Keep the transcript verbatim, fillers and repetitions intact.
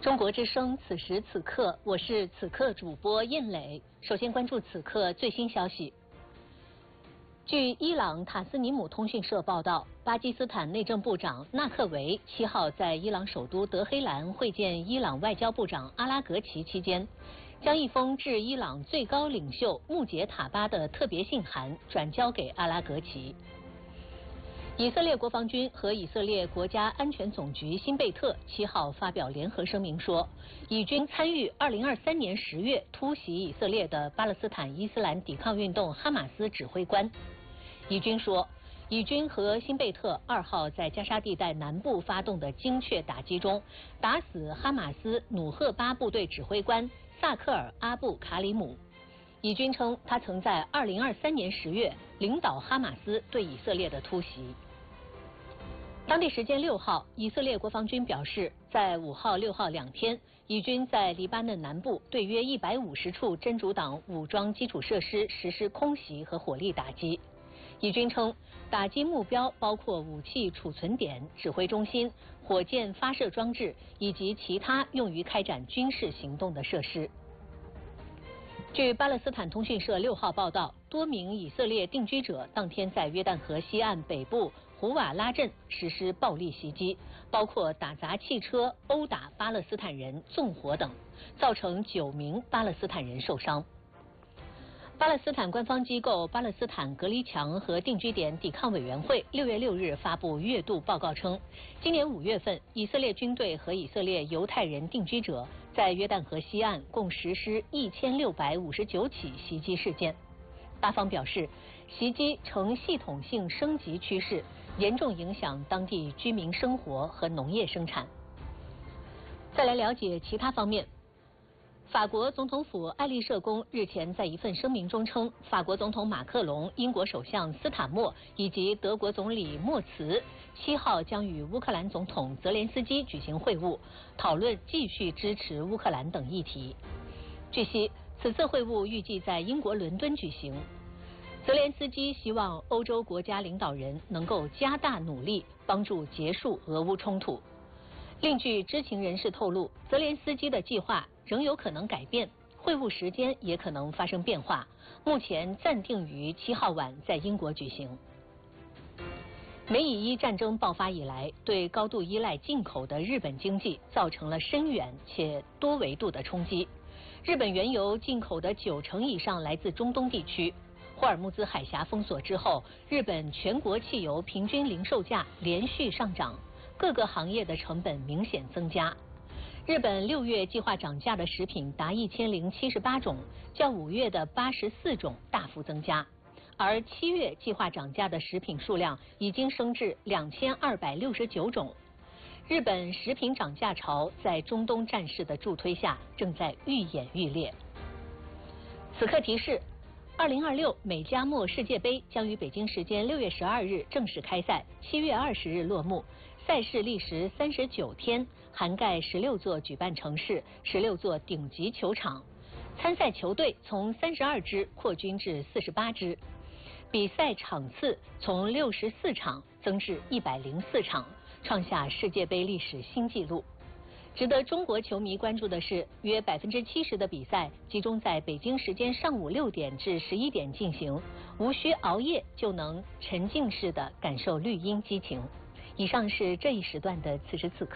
中国之声，此时此刻，我是此刻主播印磊。首先关注此刻最新消息。据伊朗塔斯尼姆通讯社报道，巴基斯坦内政部长纳克维七号在伊朗首都德黑兰会见伊朗外交部长阿拉格齐期间，将一封致伊朗最高领袖穆杰塔巴的特别信函转交给阿拉格齐。以色列国防军和以色列国家安全总局辛贝特七号发表联合声明说，以军参与二零二三年十月突袭以色列的巴勒斯坦伊斯兰抵抗运动哈马斯指挥官。以军说，以军和辛贝特二号在加沙地带南部发动的精确打击中，打死哈马斯努赫巴部队指挥官萨克尔阿布卡里姆。以军称，他曾在二零二三年十月领导哈马斯对以色列的突袭。当地时间六号，以色列国防军表示，在五号、六号两天，以军在黎巴嫩南部对约一百五十处真主党武装基础设施实施空袭和火力打击。以军称，打击目标包括武器储存点、指挥中心、火箭发射装置以及其他用于开展军事行动的设施。据巴勒斯坦通讯社六号报道，多名以色列定居者当天在约旦河西岸北部胡瓦拉镇实施暴力袭击，包括打砸汽车、殴打巴勒斯坦人、纵火等，造成九名巴勒斯坦人受伤。巴勒斯坦官方机构巴勒斯坦隔离墙和定居点抵抗委员会六月六日发布月度报告称，今年五月份，以色列军队和以色列犹太人定居者在约旦河西岸共实施一千六百五十九起袭击事件。巴方表示，袭击呈系统性升级趋势，严重影响当地居民生活和农业生产。再来了解其他方面。法国总统府爱丽舍宫日前在一份声明中称，法国总统马克龙、英国首相斯坦默以及德国总理默茨七号将与乌克兰总统泽连斯基举行会晤，讨论继续支持乌克兰等议题。据悉，此次会晤预计在英国伦敦举行。泽连斯基希望欧洲国家领导人能够加大努力，帮助结束俄乌冲突。另据知情人士透露，泽连斯基的计划仍有可能改变，会晤时间也可能发生变化，目前暂定于七号晚在英国举行。美以伊战争爆发以来，对高度依赖进口的日本经济造成了深远且多维度的冲击。日本原油进口的九成以上来自中东地区。霍尔木兹海峡封锁之后，日本全国汽油平均零售价连续上涨，各个行业的成本明显增加。日本六月计划涨价的食品达一千零七十八种，较五月的八十四种大幅增加，而七月计划涨价的食品数量已经升至两千二百六十九种。日本食品涨价潮在中东战事的助推下，正在愈演愈烈。此刻提示。二零二六美加墨世界杯将于北京时间六月十二日正式开赛，七月二十日落幕。赛事历时三十九天，涵盖十六座举办城市、十六座顶级球场。参赛球队从三十二支扩军至四十八支，比赛场次从六十四场增至一百零四场，创下世界杯历史新纪录。值得中国球迷关注的是，约百分之七十的比赛集中在北京时间上午六点至十一点进行，无需熬夜就能沉浸式的感受绿茵激情。以上是这一时段的此时此刻。